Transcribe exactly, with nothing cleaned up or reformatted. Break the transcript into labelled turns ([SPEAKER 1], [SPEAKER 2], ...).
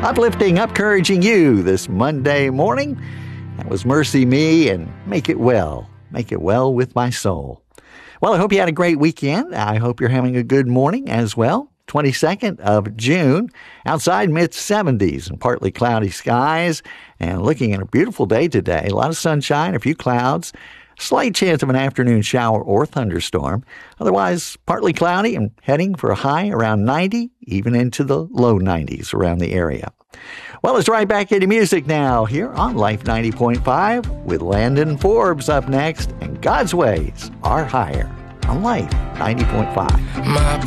[SPEAKER 1] Uplifting, encouraging you this Monday morning. That was Mercy Me and Make It Well. Make It Well with My Soul. Well, I hope you had a great weekend. I hope you're having a good morning as well. twenty-second of June, outside mid seventies and partly cloudy skies, and looking at a beautiful day today. A lot of sunshine, a few clouds, slight chance of an afternoon shower or thunderstorm. Otherwise, partly cloudy and heading for a high around ninety, even into the low nineties around the area. Well, let's right back into music now here on Life ninety point five with Landon Forbes up next, and God's Ways Are Higher on Life ninety point five. My